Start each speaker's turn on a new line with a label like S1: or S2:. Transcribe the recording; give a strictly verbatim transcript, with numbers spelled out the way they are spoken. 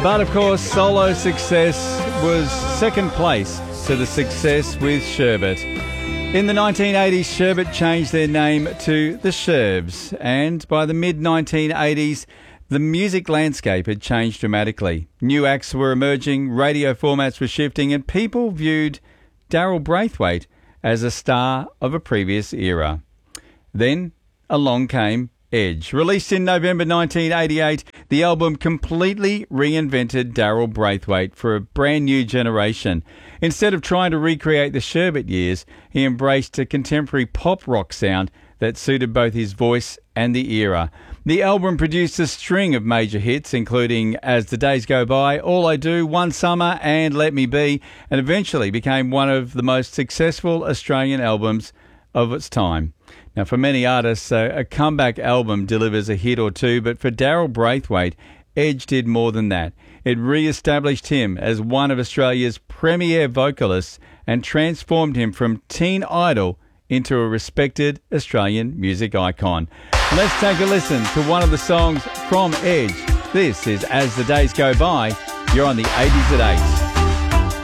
S1: But of course, solo success was second place to the success with Sherbet. In the nineteen eighties, Sherbet changed their name to the Sherbs, and by the mid nineteen eighties, the music landscape had changed dramatically. New acts were emerging, radio formats were shifting, and people viewed Daryl Braithwaite as a star of a previous era. Then along came Edge. Released in November nineteen eighty-eight, the album completely reinvented Daryl Braithwaite for a brand new generation. Instead of trying to recreate the Sherbet years, he embraced a contemporary pop rock sound that suited both his voice and the era. The album produced a string of major hits, including As the Days Go By, All I Do, One Summer and Let Me Be, and eventually became one of the most successful Australian albums of its time. Now, for many artists, uh, a comeback album delivers a hit or two, but for Daryl Braithwaite, Edge did more than that. It re-established him as one of Australia's premier vocalists and transformed him from teen idol into a respected Australian music icon. Let's take a listen to one of the songs from Edge. This is As the Days Go By. You're on the eighties at eight.